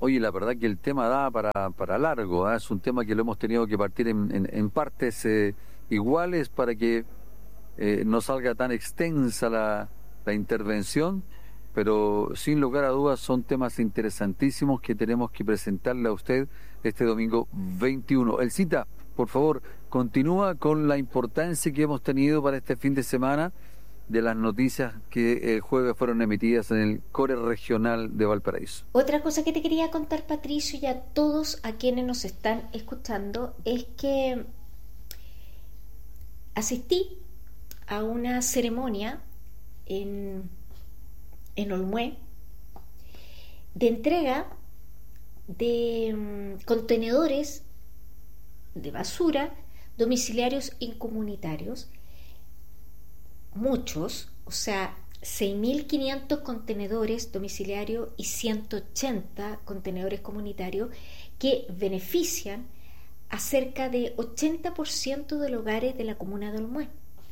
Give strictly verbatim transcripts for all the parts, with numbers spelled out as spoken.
Oye, la verdad que el tema da para, para largo, ¿eh? Es un tema que lo hemos tenido que partir en, en, en partes eh, iguales para que eh, no salga tan extensa la, la intervención, pero sin lugar a dudas son temas interesantísimos que tenemos que presentarle a usted este domingo veintiuno. Elcita, por favor, continúa con la importancia que hemos tenido para este fin de semana de las noticias que el jueves fueron emitidas en el Core Regional de Valparaíso. Otra cosa que te quería contar, Patricio, y a todos a quienes nos están escuchando, es que asistí a una ceremonia en, en Olmué de entrega de um, contenedores de basura domiciliarios y comunitarios. Muchos, o sea, seis mil quinientos contenedores domiciliarios y ciento ochenta contenedores comunitarios que benefician a cerca de ochenta por ciento de los hogares de la comuna de Olmué.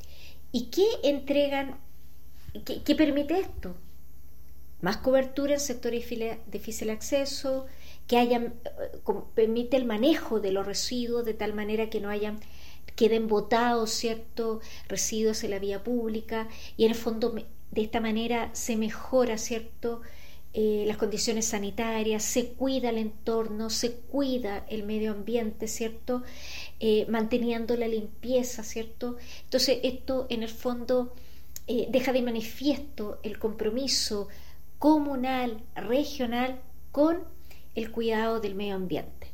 ¿Y qué entregan? ¿Qué, qué permite esto? Más cobertura en sectores de difícil acceso, que hayan, permite el manejo de los residuos de tal manera que no hayan queden botados ciertos residuos en la vía pública, y en el fondo de esta manera se mejora cierto eh, las condiciones sanitarias, se cuida el entorno, se cuida el medio ambiente, cierto, eh, manteniendo la limpieza, cierto. Entonces esto en el fondo eh, deja de manifiesto el compromiso comunal, regional con el cuidado del medio ambiente,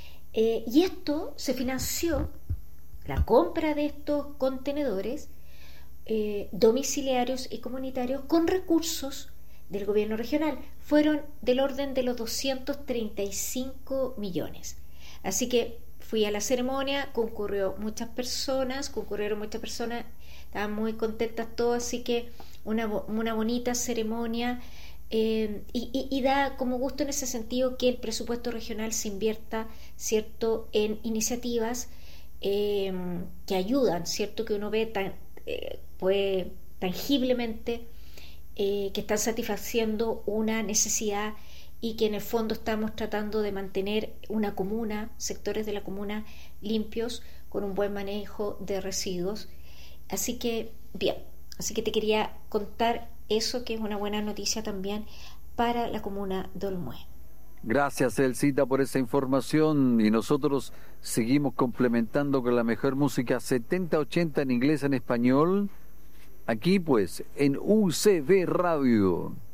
eh, y esto se financió, la compra de estos contenedores eh, domiciliarios y comunitarios, con recursos del gobierno regional. Fueron del orden de los doscientos treinta y cinco millones. Así que fui a la ceremonia, concurrió muchas personas, concurrieron muchas personas, estaban muy contentas todas, así que una, una bonita ceremonia. Eh, y, y, y da como gusto en ese sentido que el presupuesto regional se invierta, cierto, en iniciativas Eh, que ayudan, cierto, que uno ve tan, eh, pues, tangiblemente eh, que están satisfaciendo una necesidad, y que en el fondo estamos tratando de mantener una comuna, sectores de la comuna limpios, con un buen manejo de residuos. Así que bien, así que te quería contar eso, que es una buena noticia también para la comuna de Olmué. Gracias, Elcita, por esa información, y nosotros seguimos complementando con la mejor música setenta ochenta en inglés, en español, aquí pues en U C V Radio.